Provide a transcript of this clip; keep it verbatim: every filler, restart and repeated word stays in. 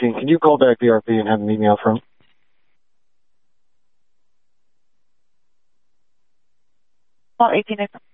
eighteen. Can you call back B R P and have an email from? Call eighteen.